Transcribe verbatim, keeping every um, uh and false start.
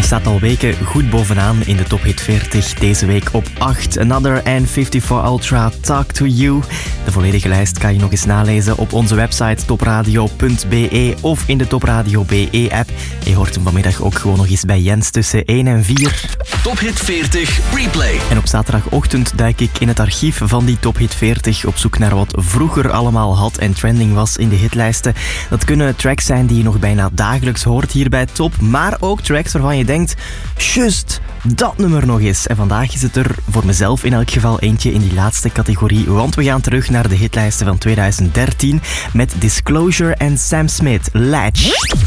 staat al weken goed bovenaan in de Top Hit veertig. Deze week op acht. Another N vijfenvijftig Ultra, Talk to You. De volledige lijst kan je nog eens nalezen op onze website topradio punt b e of in de Top Radio B E-app. Je hoort hem vanmiddag ook gewoon nog eens bij Jens tussen één en vier. Top Hit veertig Replay. En op zaterdagochtend duik ik in het archief van die Top Hit veertig op zoek naar wat vroeger allemaal hot en trending was in de hitlijsten. Dat kunnen tracks zijn die je nog bijna dagelijks hoort hier bij Top, maar ook tracks waarvan je denkt, just, dat nummer nog eens. En vandaag is het er voor mezelf in elk geval eentje in die laatste categorie, want we gaan terug naar de hitlijsten van twintig dertien met Disclosure en Sam Smith, Latch.